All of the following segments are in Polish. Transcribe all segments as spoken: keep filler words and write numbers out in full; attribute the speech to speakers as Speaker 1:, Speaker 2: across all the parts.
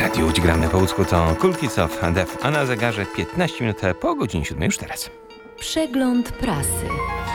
Speaker 1: Radiu Łódź gramy po łódzku to Cool Kids of Death, a na zegarze piętnaście minut po godzinie siódmej już teraz.
Speaker 2: Przegląd prasy.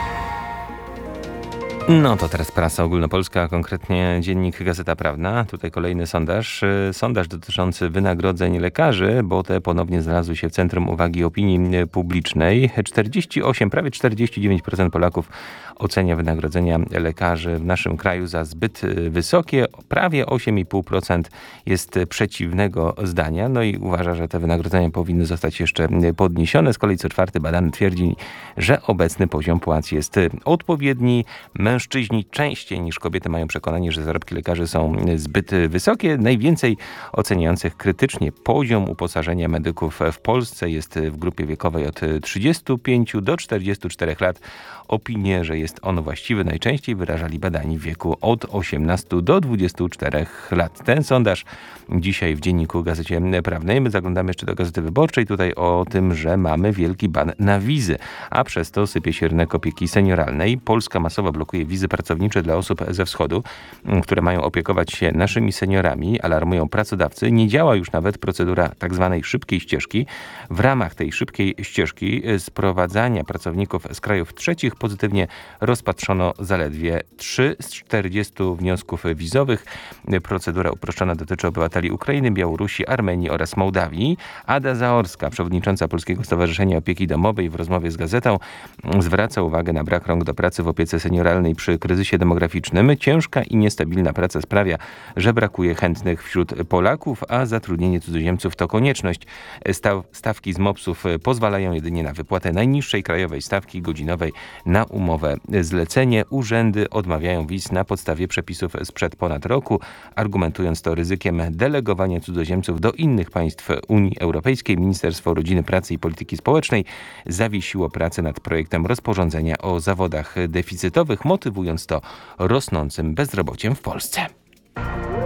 Speaker 1: No to teraz prasa ogólnopolska, a konkretnie dziennik Gazeta Prawna. Tutaj kolejny sondaż. Sondaż dotyczący wynagrodzeń lekarzy, bo te ponownie znalazły się w centrum uwagi opinii publicznej. czterdzieści osiem, prawie czterdzieści dziewięć procent Polaków ocenia wynagrodzenia lekarzy w naszym kraju za zbyt wysokie. Prawie osiem i pół procent jest przeciwnego zdania. No i uważa, że te wynagrodzenia powinny zostać jeszcze podniesione. Z kolei co czwarty badany twierdzi, że obecny poziom płac jest odpowiedni. Mężczyźni częściej niż kobiety mają przekonanie, że zarobki lekarzy są zbyt wysokie. Najwięcej oceniających krytycznie poziom uposażenia medyków w Polsce jest w grupie wiekowej od trzydziestu pięciu do czterdziestu czterech lat. Opinię, że jest on właściwy, najczęściej wyrażali badani w wieku od osiemnastu do dwudziestu czterech lat. Ten sondaż dzisiaj w dzienniku Gazecie Prawnej. My zaglądamy jeszcze do Gazety Wyborczej. Tutaj o tym, że mamy wielki ban na wizy, a przez to sypie się rynek opieki senioralnej. Polska masowo blokuje wizy pracownicze dla osób ze wschodu, które mają opiekować się naszymi seniorami, alarmują pracodawcy. Nie działa już nawet procedura tak zwanej szybkiej ścieżki. W ramach tej szybkiej ścieżki sprowadzania pracowników z krajów trzecich pozytywnie rozpatrzono zaledwie trzy z czterdziestu wniosków wizowych. Procedura uproszczona dotyczy obywateli Ukrainy, Białorusi, Armenii oraz Mołdawii. Ada Zaorska, przewodnicząca Polskiego Stowarzyszenia Opieki Domowej, w rozmowie z gazetą zwraca uwagę na brak rąk do pracy w opiece senioralnej przy kryzysie demograficznym. Ciężka i niestabilna praca sprawia, że brakuje chętnych wśród Polaków, a zatrudnienie cudzoziemców to konieczność. Staw, stawki z mopsów pozwalają jedynie na wypłatę najniższej krajowej stawki godzinowej na umowę zlecenie. Urzędy odmawiają wiz na podstawie przepisów sprzed ponad roku, argumentując to ryzykiem delegowania cudzoziemców do innych państw Unii Europejskiej. Ministerstwo Rodziny, Pracy i Polityki Społecznej zawiesiło pracę nad projektem rozporządzenia o zawodach deficytowych, motywując to rosnącym bezrobociem w Polsce.